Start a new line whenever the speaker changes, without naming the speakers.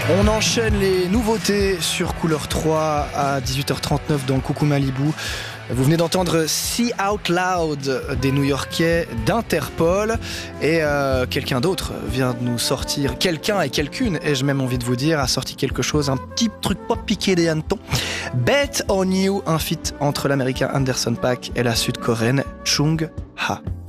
On enchaîne les nouveautés sur Couleur 3 à 18h39 dans Coucou Malibu. Vous venez d'entendre See Out Loud des New-Yorkais d'Interpol et quelqu'un d'autre vient de nous sortir, quelqu'un et quelqu'une, ai-je même envie de vous dire, a sorti quelque chose, un petit truc pas piqué des hannetons. Bet on You, un feat entre l'américain Anderson .Paak et la sud-coréenne Chung Ha.